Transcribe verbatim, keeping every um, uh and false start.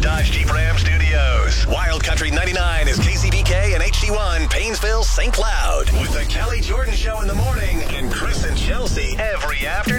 Dodge Jeep Ram Studios. Wild Country ninety-nine is K C B K and H D one, Paynesville, Saint Cloud. With the Kelly Jordan Show in the morning and Chris and Chelsea every afternoon.